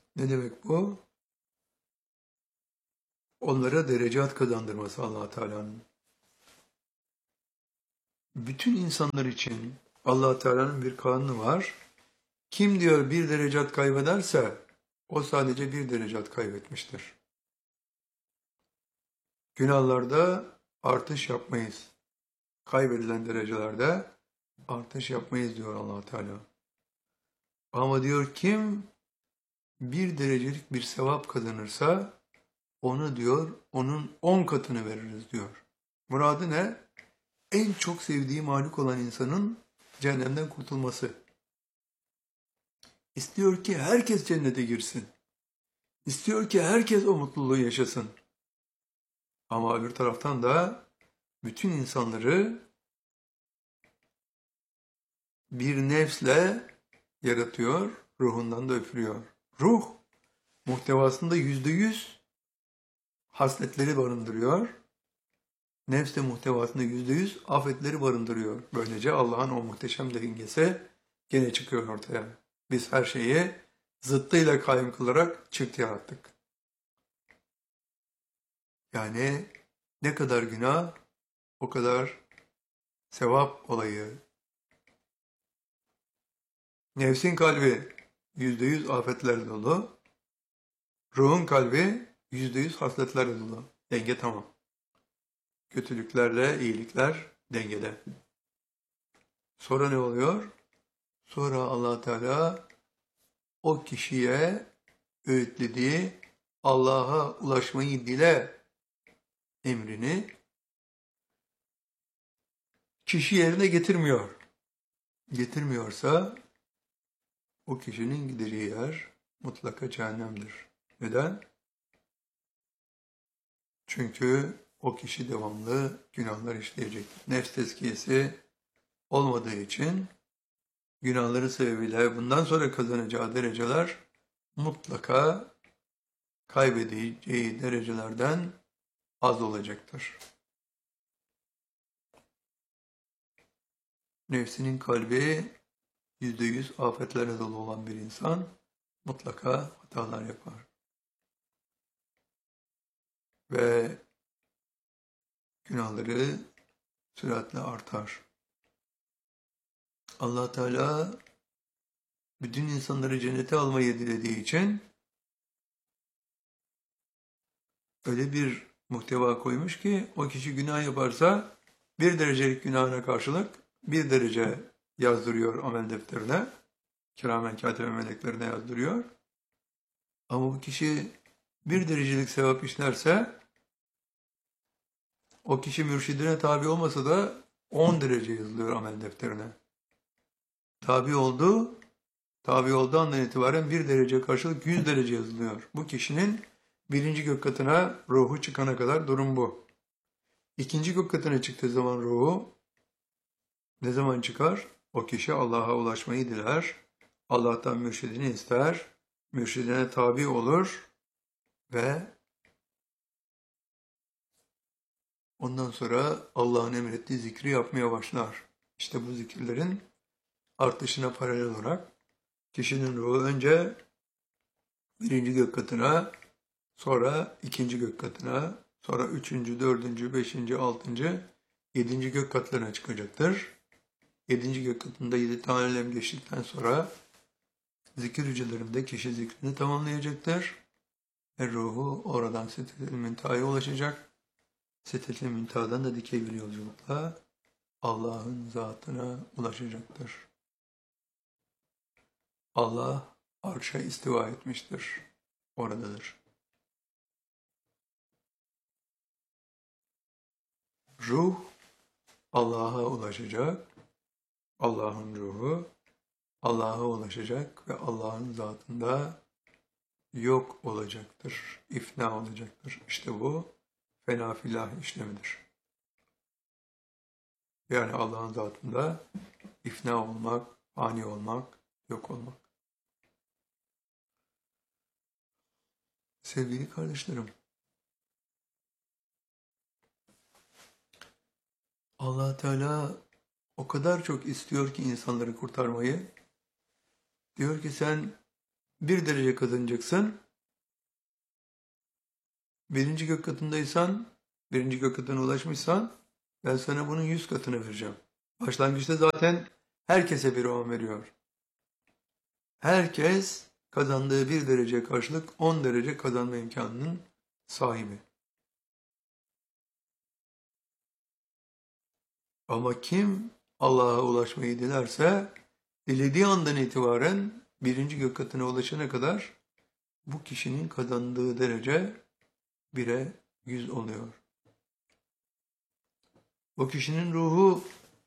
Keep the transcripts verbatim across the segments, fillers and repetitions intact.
Ne demek bu? Onlara derecat kazandırması Allah Teala'nın. Bütün insanlar için Allah Teala'nın bir kanunu var. Kim diyor bir derecat kaybederse o sadece bir derecat kaybetmiştir. Günahlarda artış yapmayız. Kaybedilen derecelerde artış yapmayız diyor Allah Teala. Ama diyor kim bir derecelik bir sevap kazanırsa onu diyor onun on katını veririz diyor. Muradı ne? En çok sevdiği mahluk olan insanın cehennemden kurtulması. İstiyor ki herkes cennete girsin. İstiyor ki herkes o mutluluğu yaşasın. Ama öbür taraftan da bütün insanları bir nefsle yaratıyor, ruhundan da üfürüyor. Ruh muhtevasında yüzde yüz hasletleri barındırıyor. Nefs de muhtevasında yüzde yüz afetleri barındırıyor. Böylece Allah'ın o muhteşem dengesi gene çıkıyor ortaya. Biz her şeyi zıttıyla kaym kılarak çift yarattık. Yani ne kadar günah, o kadar sevap olayı. Nefsin kalbi yüzde yüz afetlerle dolu, ruhun kalbi yüzde yüz hasletlerle dolu. Denge tamam. Kötülüklerle iyilikler dengede. Sonra ne oluyor? Sonra Allah Teala o kişiye öğütlediği Allah'a ulaşmayı dile emrini kişi yerine getirmiyor. Getirmiyorsa o kişinin gideceği yer mutlaka cehennemdir. Neden? Çünkü o kişi devamlı günahlar işleyecek. Nefs tezkiyesi olmadığı için günahları sebebiyle bundan sonra kazanacağı dereceler mutlaka kaybedeceği derecelerden az olacaktır. Nefsinin kalbi yüzde yüz afetlerle dolu olan bir insan mutlaka hatalar yapar. Ve günahları süratle artar. Allah Teala bütün insanları cennete almayı dilediği için öyle bir muhteva koymuş ki o kişi günah yaparsa bir derecelik günahına karşılık bir derece yazdırıyor amel defterine. Kiramen katibe meleklerine yazdırıyor. Ama bu kişi bir derecelik sevap işlerse o kişi mürşidine tabi olmasa da on derece yazılıyor amel defterine. Tabi oldu, tabi olduğu andan itibaren bir derece karşılık yüz derece yazılıyor. Bu kişinin birinci gök katına ruhu çıkana kadar durum bu. İkinci gök katına çıktığı zaman ruhu ne zaman çıkar? O kişi Allah'a ulaşmayı diler. Allah'tan mürşidini ister. Mürşidine tabi olur ve ondan sonra Allah'ın emrettiği zikri yapmaya başlar. İşte bu zikirlerin artışına paralel olarak kişinin ruhu önce birinci gök katına, sonra ikinci gök katına, sonra üçüncü, dördüncü, beşinci, altıncı, yedinci gök katlarına çıkacaktır. Yedinci gök katında yedi tane alem geçtikten sonra zikir hücrelerinde kişi zikrini tamamlayacaktır. Ve ruhu oradan Sidratul Münteha'ya ulaşacak. Sidratul Münteha'dan da dikey bir yolculukla Allah'ın zatına ulaşacaktır. Allah arşa istiva etmiştir. Oradadır. Ruh Allah'a ulaşacak. Allah'ın ruhu Allah'a ulaşacak ve Allah'ın zatında yok olacaktır. İfna olacaktır. İşte bu fena filah işlemidir. Yani Allah'ın zatında ifna olmak, fani olmak, yok olmak. Sevgili kardeşlerim, Allah Teala o kadar çok istiyor ki insanları kurtarmayı, diyor ki sen bir derece kazanacaksın. Birinci gök katındaysan, birinci gök katına ulaşmışsan ben sana bunun yüz katını vereceğim. Başlangıçta zaten herkese bir on veriyor. Herkes kazandığı bir derece karşılık on derece kazanma imkanının sahibi. Ama kim Allah'a ulaşmayı dilerse dilediği andan itibaren birinci gök katına ulaşana kadar bu kişinin kazandığı derece bire yüz oluyor. O kişinin ruhu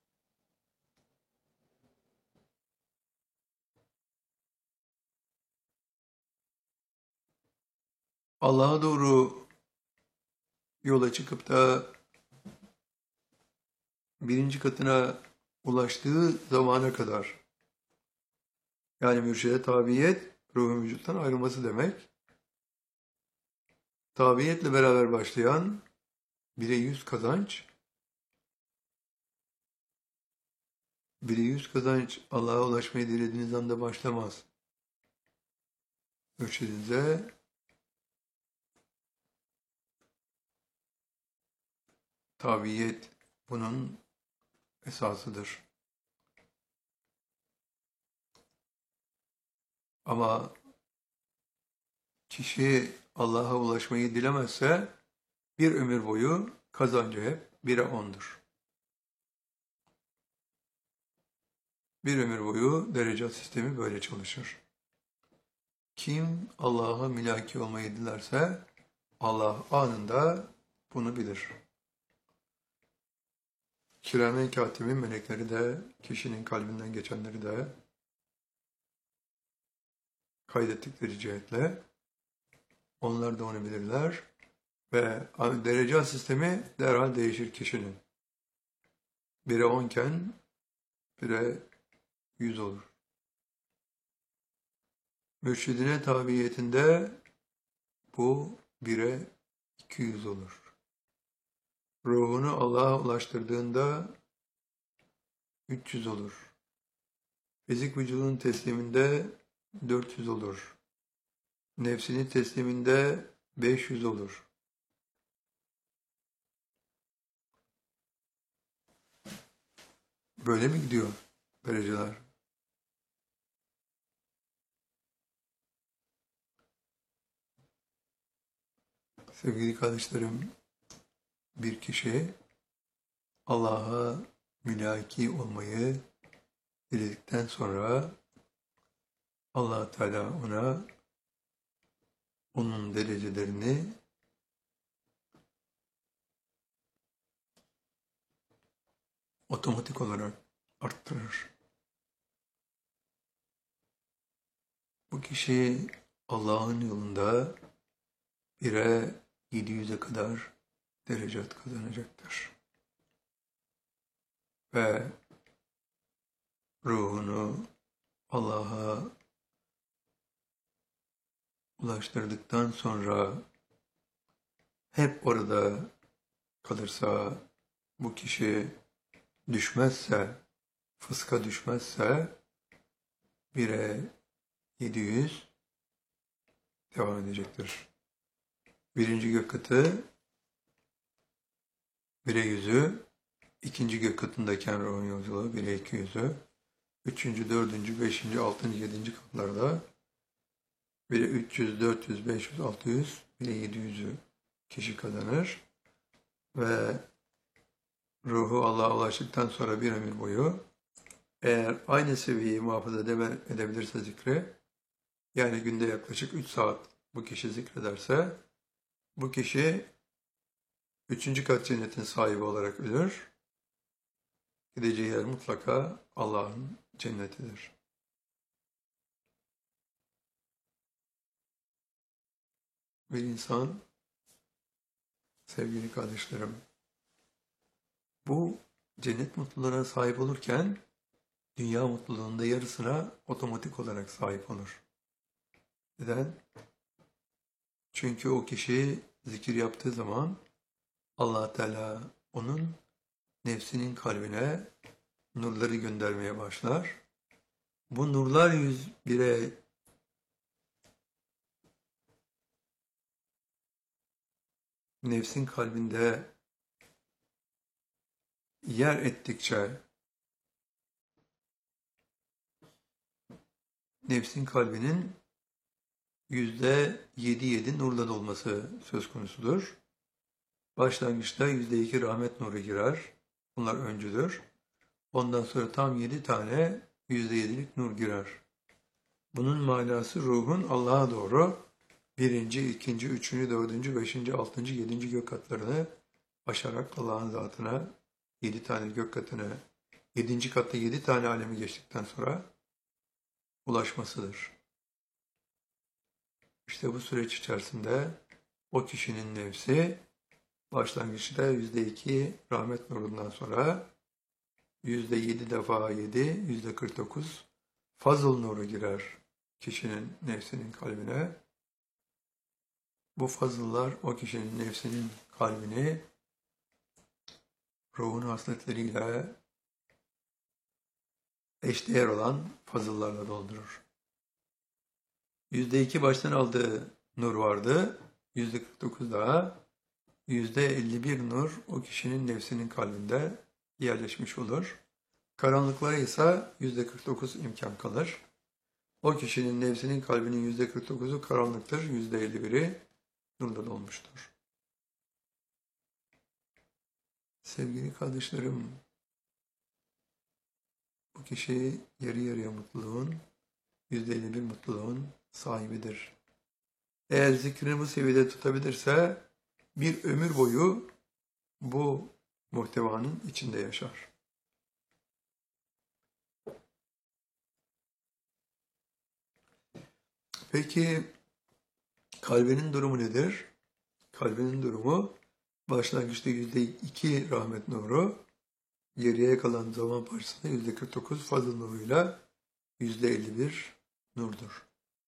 Allah'a doğru yola çıkıp da birinci katına ulaştığı zamana kadar, yani mürşide tabiyet, ruhun vücuttan ayrılması demek. Tabiyetle beraber başlayan bire yüz kazanç, bire yüz kazanç Allah'a ulaşmayı dilediğiniz anda başlamaz. Mürşidinize tabiyet bunun esasıdır. Ama kişi Allah'a ulaşmayı dilemezse bir ömür boyu kazancı hep bire ondur. Bir ömür boyu derecat sistemi böyle çalışır. Kim Allah'a mülaki olmayı dilerse Allah anında bunu bilir. Kiramen katibin melekleri de kişinin kalbinden geçenleri de kaydettikleri cihetle onlar da onu bilirler ve derece sistemi derhal değişir kişinin. Bire onken bire yüz olur. Mürşidine tabiyetinde bu bire iki yüz olur. Ruhunu Allah'a ulaştırdığında üç yüz olur. Fizik vücudun tesliminde dört yüz olur. Nefsinin tesliminde beş yüz olur. Böyle mi gidiyor dereceler? Sevgili kardeşlerim, bir kişi Allah'a mülaki olmayı diledikten sonra Allah Teala ona onun derecelerini otomatik olarak arttırır. Bu kişi Allah'ın yolunda bire yedi yüze kadar derecat kazanacaktır. Ve ruhunu Allah'a ulaştırdıktan sonra hep orada kalırsa, bu kişi düşmezse, fıska düşmezse bire yedi yüz devam edecektir. Birinci gök katı bire yüzü, ikinci gök katındayken ruhun yolculuğu bire iki yüzü, üçüncü, dördüncü, beşinci, altıncı, yedinci katlarda bire üç yüz, dört yüz, beş yüz, altı yüz, bire yedi yüzü kişi kazanır ve ruhu Allah'a ulaştıktan sonra bir ömür boyu eğer aynı seviyeyi muhafaza edebilirse zikri, yani günde yaklaşık üç saat bu kişi zikrederse, bu kişi üçüncü kat cennetin sahibi olarak ölür. Gideceği yer mutlaka Allah'ın cennetidir. Bir insan, sevgili kardeşlerim, bu cennet mutluluğuna sahip olurken dünya mutluluğunda yarısına otomatik olarak sahip olur. Neden? Çünkü o kişi zikir yaptığı zaman Allah Teala onun nefsinin kalbine nurları göndermeye başlar. Bu nurlar yüz bire nefsin kalbinde yer ettikçe nefsin kalbinin yüzde yedi yedi nurla dolması söz konusudur. Başlangıçta yüzde iki rahmet nuru girer. Bunlar öncüdür. Ondan sonra tam yedi tane yüzde yedilik nur girer. Bunun manası ruhun Allah'a doğru birinci, ikinci, üçüncü, dördüncü, beşinci, altıncı, yedinci gök katlarını aşarak Allah'ın zatına yedi tane gök katını, yedinci katta yedi tane alemi geçtikten sonra ulaşmasıdır. İşte bu süreç içerisinde o kişinin nefsi başlangıçta yüzde iki rahmet nurundan sonra yüzde yedi defa yedi, yüzde kırk dokuz fazıl nuru girer kişinin nefsinin kalbine. Bu fazıllar o kişinin nefsinin kalbini ruhun hasletleriyle eşdeğer olan fazıllarla doldurur. Yüzde iki baştan aldığı nur vardı. Yüzde kırk dokuz daha. Yüzde elli bir nur o kişinin nefsinin kalbinde yerleşmiş olur. Karanlıklara ise yüzde kırk dokuz imkan kalır. O kişinin nefsinin kalbinin yüzde kırk dokuzu karanlıktır. Yüzde elli biri nurla dolmuştur. Sevgili kardeşlerim, bu kişi yarı yarıya mutluluğun, yüzde elli bir mutluluğun sahibidir. Eğer zikrini bu seviyede tutabilirse bir ömür boyu bu muhtevanın içinde yaşar. Peki kalbinin durumu nedir? Kalbinin durumu başlangıçta yüzde iki rahmet nuru, geriye kalan zaman parçasında yüzde kırk dokuz fazıl nuruyla yüzde elli bir nurdur.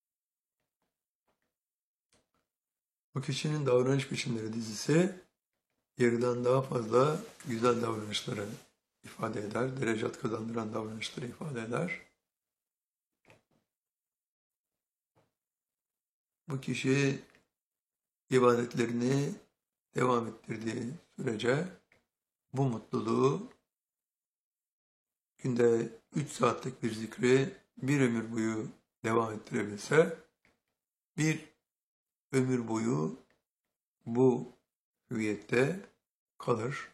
Bu kişinin davranış biçimleri dizisi yarıdan daha fazla güzel davranışları ifade eder, derecat kazandıran davranışları ifade eder. Bu kişi ibadetlerini devam ettirdiği sürece bu mutluluğu günde üç saatlik bir zikri bir ömür boyu devam ettirebilse, bir ömür boyu bu hüviyette kalır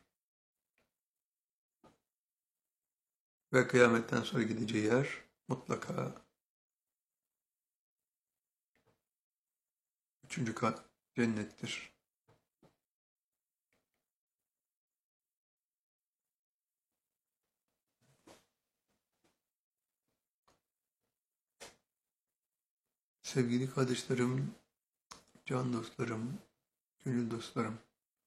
ve kıyametten sonra gideceği yer mutlaka üçüncü kat cennettir. Sevgili kardeşlerim, can dostlarım, gönül dostlarım,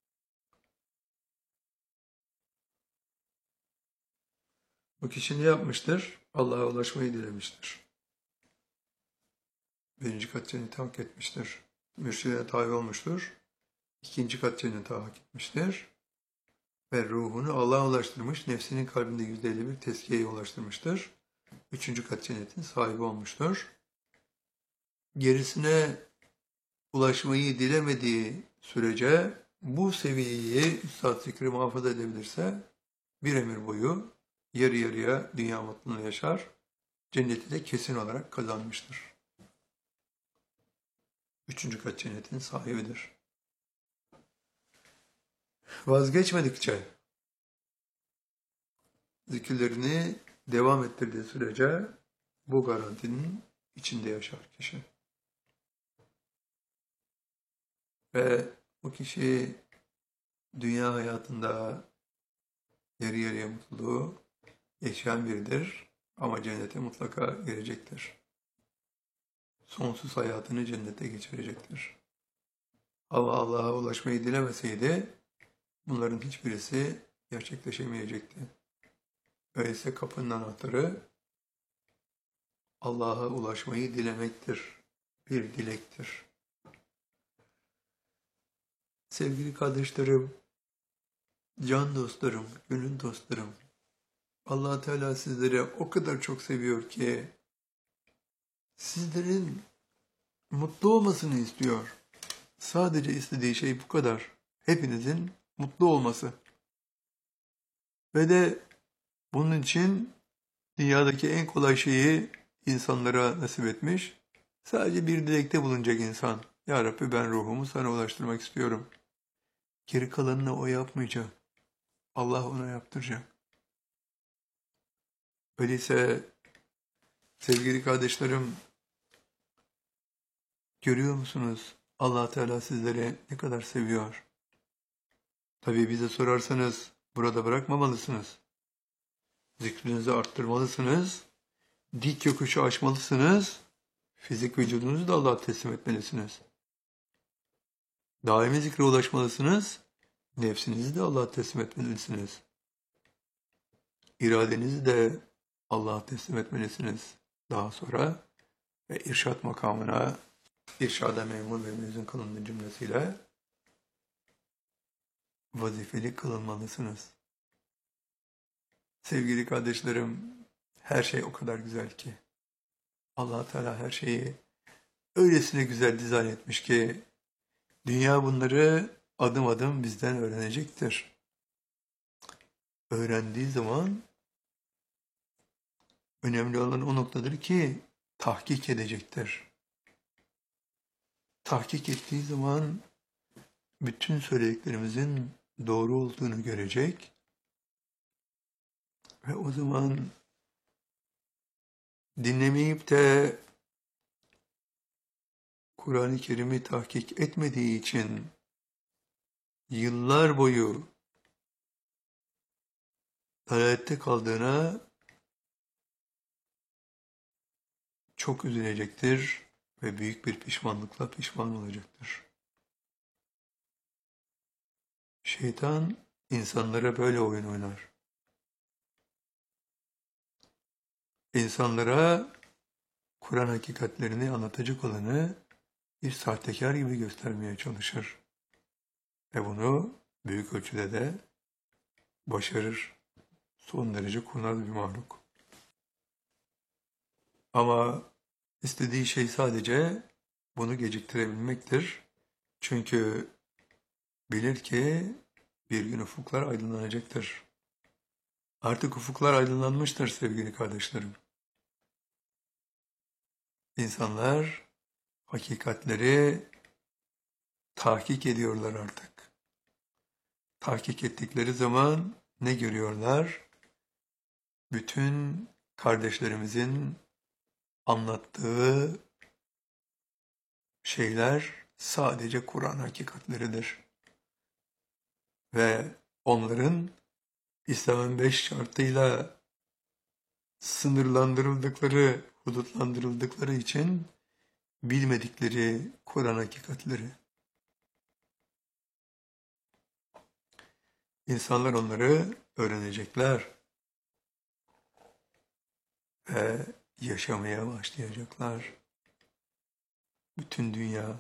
bu kişi ne yapmıştır? Allah'a ulaşmayı dilemiştir. Birinci kat cenneti hak etmiştir. Mürşidine tabi olmuştur. İkinci kat cenneti hak etmiştir. Ve ruhunu Allah'a ulaştırmış, nefsinin kalbinde yüzde elli bir tezkiyeye ulaştırmıştır. Üçüncü kat cennetin sahibi olmuştur. Gerisine ulaşmayı dilemediği sürece bu seviyeyi üstad zikri muhafaza edebilirse bir ömür boyu yarı yarıya dünya mutluluğunu yaşar, cenneti de kesin olarak kazanmıştır. Üçüncü kat cennetin sahibidir. Vazgeçmedikçe, zikirlerini devam ettirdiği sürece bu garantinin içinde yaşar kişi. Ve bu kişi dünya hayatında yarı yarıya mutluluğu yaşayan biridir ama cennete mutlaka girecektir. Sonsuz hayatını cennete geçirecektir. Ama Allah'a ulaşmayı dilemeseydi bunların hiçbirisi gerçekleşemeyecekti. Öyleyse kapının anahtarı Allah'a ulaşmayı dilemektir. Bir dilektir. Sevgili kardeşlerim, can dostlarım, gönül dostlarım, Allah Teala sizleri o kadar çok seviyor ki sizlerin mutlu olmasını istiyor. Sadece istediği şey bu kadar. hepinizin mutlu olması. Ve de bunun için dünyadaki en kolay şeyi insanlara nasip etmiş. Sadece bir dilekte bulunacak insan. Ya Rabbi, ben ruhumu sana ulaştırmak istiyorum. Geri kalanını o yapmayacak. Allah ona yaptıracak. Öyleyse sevgili kardeşlerim, görüyor musunuz? Allah Teala sizleri ne kadar seviyor. Tabii bize sorarsanız burada bırakmamalısınız. Zikrinizi arttırmalısınız. Dik yokuşu aşmalısınız. Fizik vücudunuzu da Allah'a teslim etmelisiniz. Daimi zikre ulaşmalısınız. Nefsinizi de Allah'a teslim etmelisiniz. İradenizi de Allah'a teslim etmelisiniz. Daha sonra ve irşat makamına, irşada memur ve mezun kılındığı cümlesiyle vazifeli kılınmalısınız. Sevgili kardeşlerim, her şey o kadar güzel ki. Allah Teala her şeyi öylesine güzel dizayn etmiş ki dünya bunları adım adım bizden öğrenecektir. Öğrendiği zaman önemli olan o noktadır ki tahkik edecektir. Tahkik ettiği zaman bütün söylediklerimizin doğru olduğunu görecek ve o zaman dinlemeyip de Kur'an-ı Kerim'i tahkik etmediği için yıllar boyu dalalette kaldığına çok üzülecektir ve büyük bir pişmanlıkla pişman olacaktır. Şeytan insanlara böyle oyun oynar. İnsanlara Kur'an hakikatlerini anlatacak olanı bir sahtekar gibi göstermeye çalışır. Ve bunu büyük ölçüde de başarır. Son derece kurnaz bir mahluk. Ama istediği şey sadece bunu geciktirebilmektir. Çünkü bilir ki bir gün ufuklar aydınlanacaktır. Artık ufuklar aydınlanmıştır sevgili kardeşlerim. İnsanlar hakikatleri tahkik ediyorlar artık. Tahkik ettikleri zaman ne görüyorlar? Bütün kardeşlerimizin anlattığı şeyler sadece Kur'an hakikatleridir. Ve onların İslam'ın beş şartıyla sınırlandırıldıkları, hudutlandırıldıkları için bilmedikleri Kur'an hakikatleri. İnsanlar onları öğrenecekler ve yaşamaya başlayacaklar. Bütün dünya,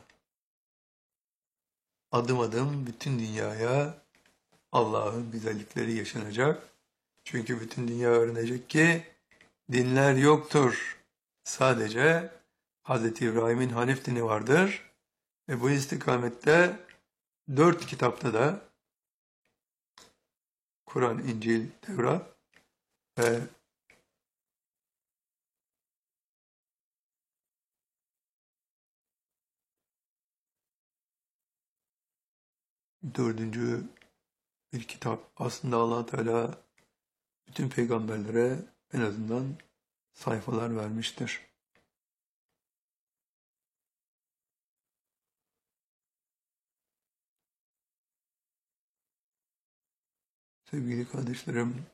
adım adım bütün dünyaya Allah'ın güzellikleri yaşanacak. Çünkü bütün dünya öğrenecek ki dinler yoktur. Sadece Hazreti İbrahim'in Hanif dini vardır. Ve bu istikamette dört kitapta da Kur'an, İncil, Tevrat ve dördüncü bir kitap. Aslında Allah Teala bütün peygamberlere en azından sayfalar vermiştir. Sevgili kardeşlerim,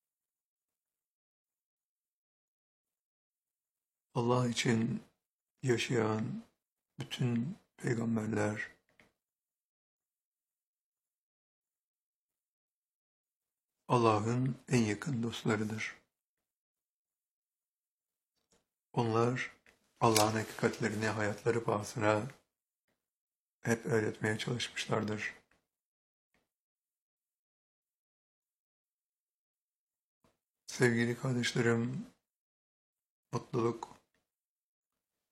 Allah için yaşayan bütün peygamberler Allah'ın en yakın dostlarıdır. Onlar Allah'ın hakikatlerini hayatları pahasına hep öğretmeye çalışmışlardır. Sevgili kardeşlerim, mutluluk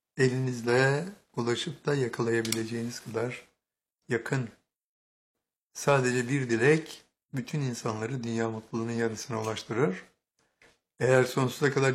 elinizle ulaşıp da yakalayabileceğiniz kadar yakın. Sadece bir dilek bütün insanları dünya mutluluğunun yarısına ulaştırır. Eğer sonsuza kadar